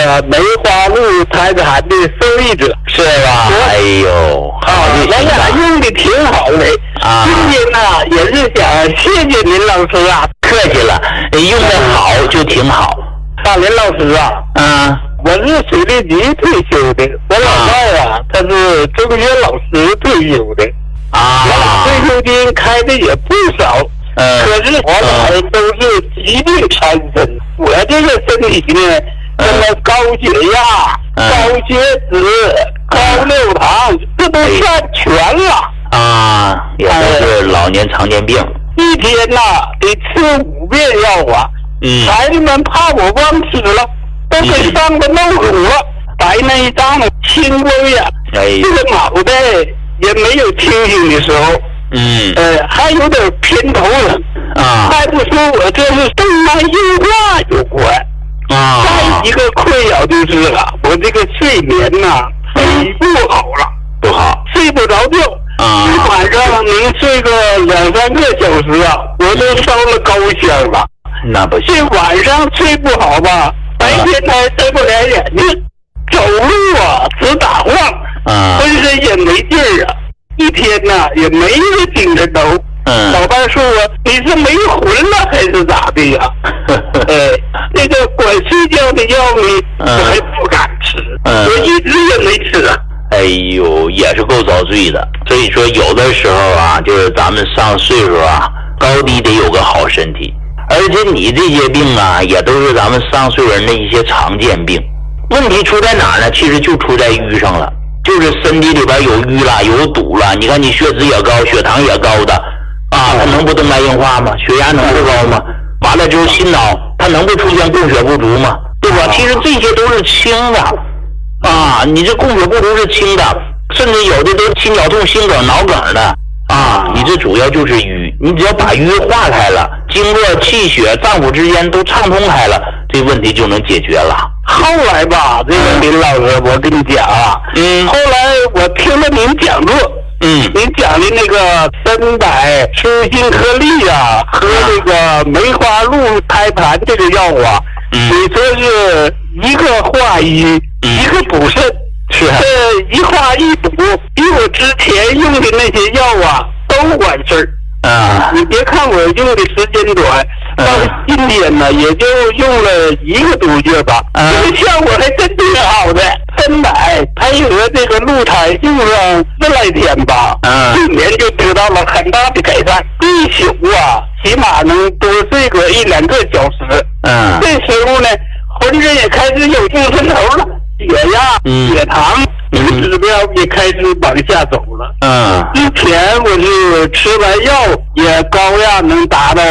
梅花鹿胎盘的受益者， 是吧？哎呦，好的， 咱俩用的挺好的。今天呢，也是想谢谢林老师啊， 客气了，用的好就挺好。 林老师啊，我是水利局退休的，我老伴啊，他是中学老师退休的我俩退休金开的也不少。可是我俩都是疾病缠身，我这个身体呢，什么高血压、高血脂、高尿糖，这都算全了也都是老年常见病。 一天呐得吃5遍药孩子们怕我忘吃了，都给上的漏乳了，白内障、青光眼，这个脑袋也没有清醒的时候。还有点偏头了还不说我这是动脉硬化有关再一个困扰就是我这个睡眠忒不好了， 不好， 睡不着觉一晚上能睡个2-3个小时我都烧了高香了。 那不行， 这晚上睡不好吧，白天还睁不开眼睛，走路直打晃浑身也没劲儿一天也没一个精神头。老伴说我你是没魂了还是咋的呀？那个管睡觉的药呢，我还不敢吃，我一直也没吃哎呦，也是够遭罪的。所以说有的时候就是咱们上岁数高低得有个好身体，而且你这些病也都是咱们上岁数人的一些常见病。问题出在哪儿呢？其实就出在瘀上了，就是身体里边有瘀了，有堵了。你看你血脂也高，血糖也高的它能不动脉硬化吗？血压能不高吗？完了之后心脑它能不出现供血不足吗？对吧？其实这些都是轻的你这供血不足是轻的，甚至有的都心绞痛、心梗、脑梗的你这主要就是瘀。你只要把瘀化开了，经络、气血、脏腑之间都畅通开了，这问题就能解决了。 后来吧，这个林老师，我跟你讲后来我听了您讲座，您讲的那个300舒心颗粒和那个梅花鹿胎盘这个药你说是一个化瘀，一个补肾，这一化一补，比我之前用的那些药都管事儿。你别看我用的时间短，到今天呢也就用了1个多月吧，这个效果还真挺好的。300配合这个鹿胎用上10来天吧，睡眠就得到了很大的改善，一宿起码能多睡个1-2个小时。这时候呢，浑身也开始有精神头了，血压、血糖指标也开始往下走了。之前我是吃完药也高压能达到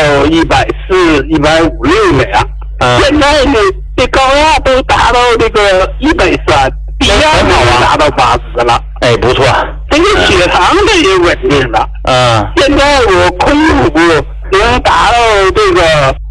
140、150、150的现在呢这高压都达到这个130，低压能达到80了。 不错。 这个血糖它也稳定了。现在我空腹能达到这个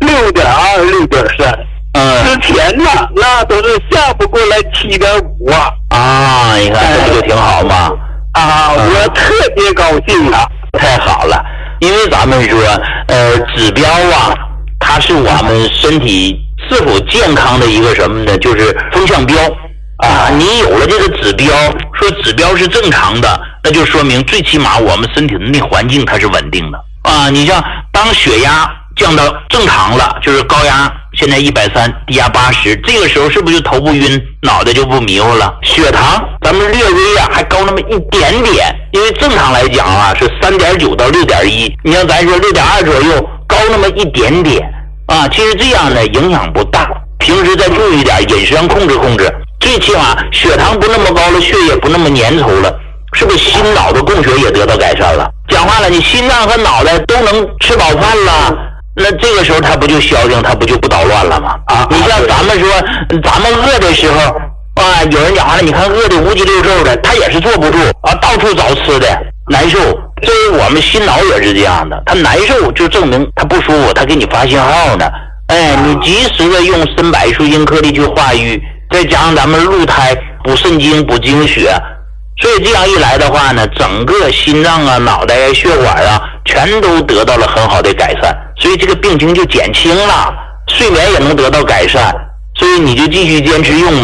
6.2、6.3。之前那都是下不过来7.5 你看这不就挺好吗？ 我特别高兴太好了。因为咱们说指标它是我们身体是否健康的一个什么呢？就是风向标你有了这个指标，说指标是正常的，那就说明最起码我们身体的内环境它是稳定的你像当血压降到正常了，就是高压现在130，低压80，这个时候是不是就头不晕，脑袋就不迷糊了？血糖咱们略微还高那么一点点，因为正常来讲是3.9到6.1，你像咱说6.2左右，高那么一点点其实这样呢影响不大，平时再注意点，饮食上控制控制，最起码血糖不那么高了，血液不那么粘稠了，是不是心脑的供血也得到改善了？讲话了，你心脏和脑袋都能吃饱饭了，那这个时候它不就消停，它不就不捣乱了吗？你像咱们说咱们饿的时候有人讲话了，你看饿的无鸡六兽的，他也是坐不住到处找吃的，难受。所以我们心脑也是这样的，他难受就证明他不舒服，他给你发信号呢。你及时的用300舒心颗粒去化瘀，再加上咱们鹿胎补肾精、补精血，所以这样一来的话呢，整个心脏脑袋血管全都得到了很好的改善，所以这个病情就减轻了，睡眠也能得到改善，所以你就继续坚持用吧。